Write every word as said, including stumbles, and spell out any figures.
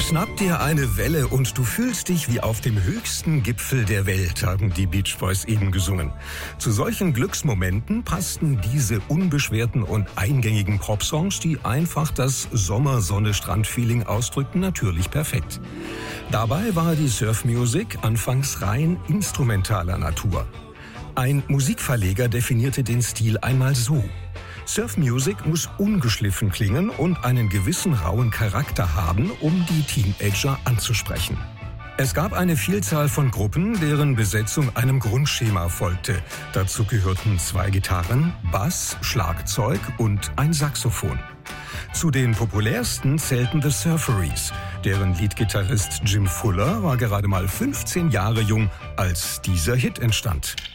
Schnapp dir eine Welle und du fühlst dich wie auf dem höchsten Gipfel der Welt, haben die Beach Boys eben gesungen. Zu solchen Glücksmomenten passten diese unbeschwerten und eingängigen Popsongs, die einfach das Sommer-Sonne-Strand-Feeling ausdrückten, natürlich perfekt. Dabei war die Surf-Music anfangs rein instrumentaler Natur. Ein Musikverleger definierte den Stil einmal so: Surf-Music muss ungeschliffen klingen und einen gewissen rauen Charakter haben, um die Teenager anzusprechen. Es gab eine Vielzahl von Gruppen, deren Besetzung einem Grundschema folgte. Dazu gehörten zwei Gitarren, Bass, Schlagzeug und ein Saxophon. Zu den populärsten zählten The Surferys. Deren Leadgitarrist Jim Fuller war gerade mal fünfzehn Jahre jung, als dieser Hit entstand.